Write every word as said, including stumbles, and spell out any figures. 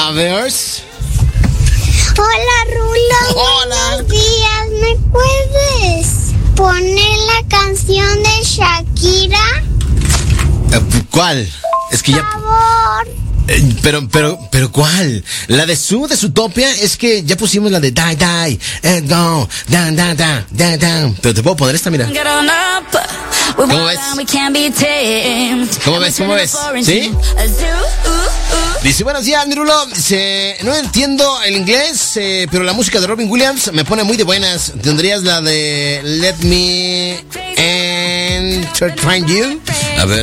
A ver. Hola, Rulo. Hola. Buenos días. ¿Me puedes poner la canción de Shakira? ¿Cuál? Es que Por ya... favor. Eh, pero, pero, pero, ¿cuál? La de su, de Zootopia, es que ya pusimos la de Die, Die, eh, go, down, down, down, down, down. Pero te puedo poner esta, mira. ¿Cómo ves? ¿Cómo ves? ¿Cómo ves? ¿Sí? Dice, buenos días, Mirulo. Dice, no entiendo el inglés, eh, pero la música de Robin Williams me pone muy de buenas. ¿Tendrías la de Let Me Entertain You?